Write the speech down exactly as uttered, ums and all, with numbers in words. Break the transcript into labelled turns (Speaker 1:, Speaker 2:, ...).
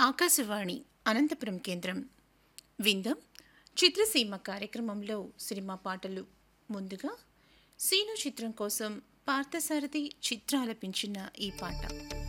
Speaker 1: ఆకాశవాణి అనంతపురం కేంద్రం విందం చిత్రసీమ కార్యక్రమంలో సినిమా పాటలు. ముందుగా సీను చిత్రం కోసం పార్థసారథి చిత్ర ఆలపించిన ఈ పాట.